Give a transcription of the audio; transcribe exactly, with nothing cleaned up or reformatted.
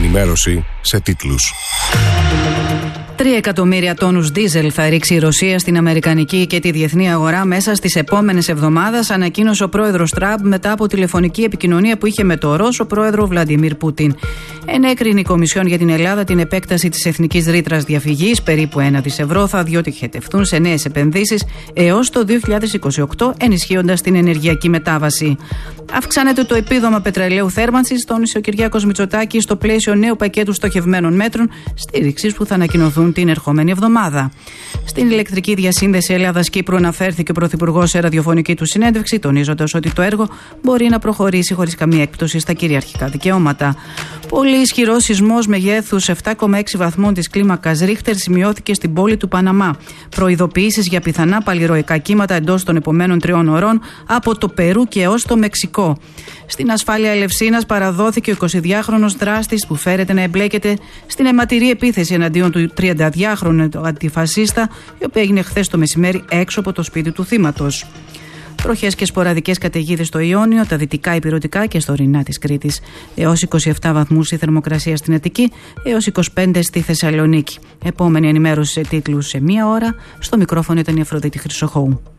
ενημέρωση σε τίτλους. Τρία εκατομμύρια τόνους ντίζελ θα ρίξει η Ρωσία στην αμερικανική και τη διεθνή αγορά μέσα στις επόμενες εβδομάδες, ανακοίνωσε ο πρόεδρος Τραμπ μετά από τηλεφωνική επικοινωνία που είχε με τον Ρώσο πρόεδρο Βλαντιμίρ Πούτιν. Ενέκρινε η Κομισιόν για την Ελλάδα την επέκταση της εθνικής ρήτρας διαφυγής, περίπου ένα δισεκατομμύριο ευρώ θα διοχετευτούν σε νέες επενδύσεις έως το δύο χιλιάδες είκοσι οκτώ, ενισχύοντας την ενεργειακή μετάβαση. Αυξάνεται το επίδομα πετρελαίου θέρμανσης, τόνισε ο Κυριάκος Μητσοτάκης στο πλαίσιο νέου πακέτου στοχευμένων μέτρων στήριξης που θα ανακοινωθούν την ερχόμενη εβδομάδα. Στην ηλεκτρική διασύνδεση Ελλάδα-Κύπρου αναφέρθηκε ο Πρωθυπουργός σε ραδιοφωνική του συνέντευξη, τονίζοντας ότι το έργο μπορεί να προχωρήσει χωρίς καμία έκπτωση στα κυριαρχικά δικαιώματα. Πολύ ισχυρός σεισμός μεγέθους επτά κόμμα έξι βαθμών της κλίμακας Ρίχτερ σημειώθηκε στην πόλη του Παναμά. Προειδοποιήσεις για πιθανά παλιροϊκά κύματα εντός των επομένων τριών ωρών από το Περού και έως το Μεξικό. Στην ασφάλεια Ελευσίνας παραδόθηκε ο εικοσιδυάχρονος δράστης που φέρεται να εμπλέκεται στην αιματηρή επίθεση εναντίον του τριανταδυάχρονου αντιφασίστα, η οποία έγινε χθες το μεσημέρι έξω από το σπίτι του θύματος. Βροχές και σποραδικές καταιγίδες στο Ιόνιο, τα δυτικά ηπειρωτικά και στο ορεινά της Κρήτης. Έως είκοσι επτά βαθμούς η θερμοκρασία στην Αττική, έως είκοσι πέντε στη Θεσσαλονίκη. Επόμενη ενημέρωση σε τίτλους σε μία ώρα. Στο μικρόφωνο ήταν η Αφροδίτη Χρυσοχώου.